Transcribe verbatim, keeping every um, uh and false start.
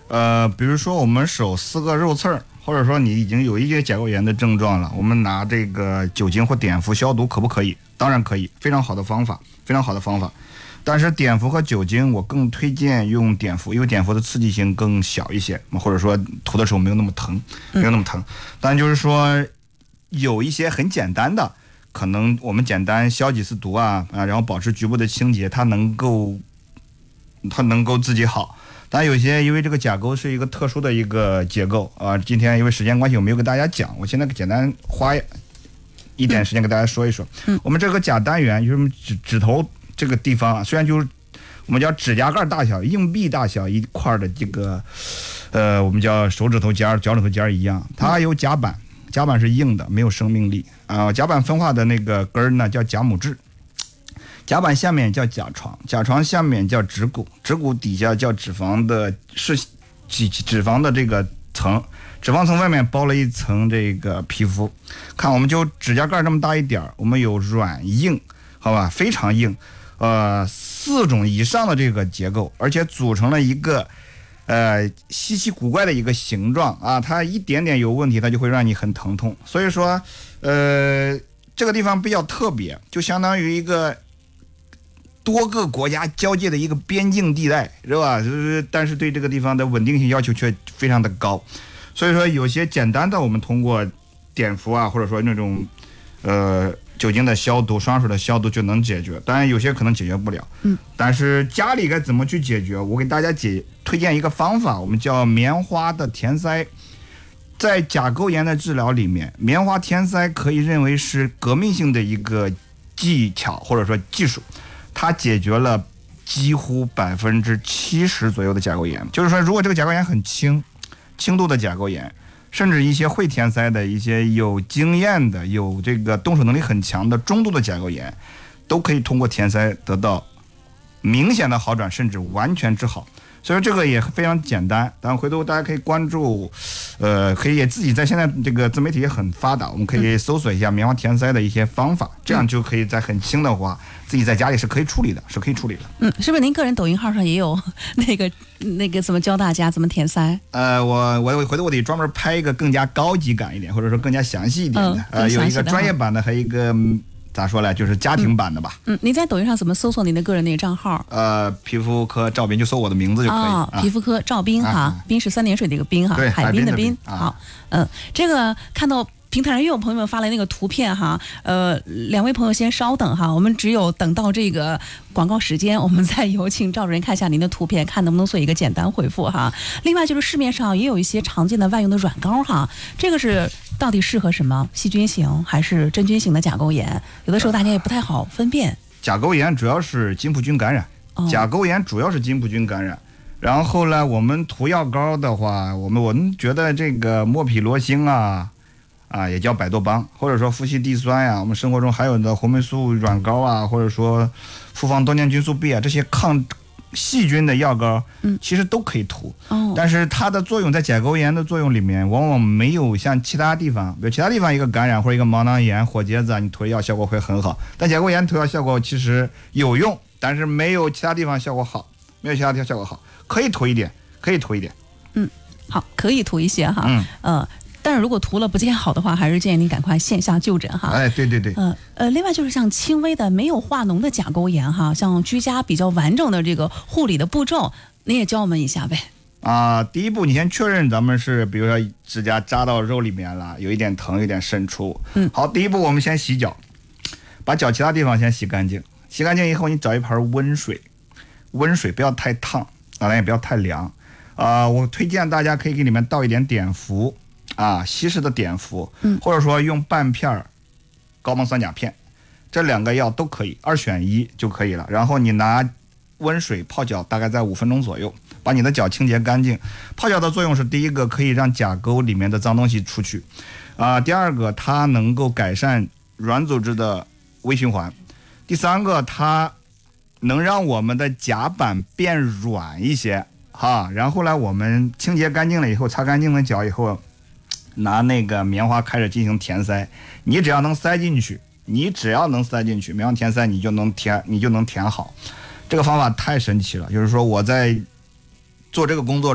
呃，比如说我们手撕个肉刺儿，或者说你已经有一些甲沟炎的症状了，我们拿这个酒精或碘伏消毒可不可以？当然可以，非常好的方法，非常好的方法。但是碘伏和酒精，我更推荐用碘伏，因为碘伏的刺激性更小一些，或者说涂的时候没有那么疼，没有那么疼。但就是说，有一些很简单的，可能我们简单消几次毒啊啊，然后保持局部的清洁，它能够，它能够自己好。但有些因为这个甲沟是一个特殊的一个结构啊，今天因为时间关系我没有跟大家讲，我现在简单花一点时间跟大家说一说。嗯，我们这个甲单元就是指指头这个地方啊，虽然就是我们叫指甲盖大小、硬币大小一块的这个，呃，我们叫手指头尖、脚趾头尖一样，它有甲板，甲板是硬的，没有生命力啊、呃。甲板分化的那个根儿呢叫甲母质。甲板下面叫甲床，甲床下面叫指骨，指骨底下叫脂肪的是脂脂肪的这个层，脂肪层外面包了一层这个皮肤。看我们就指甲盖这么大一点，我们有软硬，好吧，非常硬，呃，四种以上的这个结构，而且组成了一个呃稀奇古怪的一个形状啊，它一点点有问题，它就会让你很疼痛。所以说，呃，这个地方比较特别，就相当于一个多个国家交界的一个边境地带，是吧？就是但是对这个地方的稳定性要求却非常的高，所以说有些简单的我们通过碘伏啊，或者说那种呃酒精的消毒、双手的消毒就能解决，当然有些可能解决不了。嗯，但是家里该怎么去解决？我给大家解推荐一个方法，我们叫棉花的填塞。在甲沟炎的治疗里面，棉花填塞可以认为是革命性的一个技巧或者说技术。它解决了几乎百分之七十左右的甲沟炎，就是说，如果这个甲沟炎很轻，轻度的甲沟炎，甚至一些会填塞的一些有经验的、有这个动手能力很强的中度的甲沟炎，都可以通过填塞得到明显的好转，甚至完全治好。所以这个也非常简单，当然回头大家可以关注，呃，可以也自己在现在这个自媒体也很发达，我们可以搜索一下棉花填塞的一些方法，这样就可以在很轻的话，自己在家里是可以处理的，是可以处理的。 嗯，是不是您个人抖音号上也有那个那个怎么教大家怎么填塞？ 呃，我我回头我得专门拍一个更加高级感一点，或者说更加详细一点的， 嗯、 呃，有一个专业版的和一个。咋说呢？就是家庭版的吧。 嗯，嗯您在抖音上怎么搜索您的个人那个账号？ 呃，皮肤科赵斌，就搜我的名字就可以。 哦， 啊、 皮肤科赵斌哈， 啊、 斌是三点水的一个斌哈，海滨的滨。好，嗯、呃，这个看到平台上又有朋友们发来那个图片哈，呃，两位朋友先稍等哈，我们只有等到这个广告时间，我们再有请赵主任看一下您的图片，看能不能做一个简单回复哈。另外就是市面上也有一些常见的万用的软膏哈，这个是。到底适合什么？细菌型还是真菌型的甲沟炎？有的时候大家也不太好分辨。 甲沟炎主要是金葡菌感染，哦、甲沟炎主要是金葡菌感染。然后呢，我们涂药膏的话，我们我们觉得这个莫匹罗星啊，啊也叫百多邦，或者说夫西地酸呀、啊，我们生活中还有的红霉素软膏啊，或者说复方多年菌素 B 啊，这些抗细菌的药膏，嗯，其实都可以涂，哦，但是它的作用在甲沟炎的作用里面，往往没有像其他地方，比如其他地方一个感染或者一个毛囊炎、火疖子啊，你涂药效果会很好，但甲沟炎涂药效果其实有用，但是没有其他地方效果好，没有其他地方效果好，可以涂一点，可以涂一点， 嗯，好，可以涂一些哈，嗯，呃。但是如果涂了不见好的话，还是建议您赶快线下就诊哈。 哎，对对对。 呃呃，另外就是像轻微的没有化脓的甲沟炎哈，像居家比较完整的这个护理的步骤，您也教我们一下呗。 啊、呃，第一步你先确认咱们是，比如说指甲扎到肉里面了，有一点疼，有点渗出。嗯。好，第一步我们先洗脚，把脚其他地方先洗干净。洗干净以后，你找一盆温水，温水不要太烫，当然也不要太凉。啊、呃，我推荐大家可以给里面倒一点碘伏。啊，稀释的碘伏，嗯，或者说用半片高锰酸钾片，这两个药都可以，二选一就可以了。然后你拿温水泡脚，大概在五分钟左右，把你的脚清洁干净。泡脚的作用是第一个可以让甲沟里面的脏东西出去，啊、呃，第二个它能够改善软组织的微循环，第三个它能让我们的甲板变软一些，哈。然后呢，我们清洁干净了以后，擦干净了脚以后。拿那个棉花开始进行填塞，你只要能塞进去，你只要能塞进去，棉花填塞你就能填，你就能填好。这个方法太神奇了，就是说我在做这个工作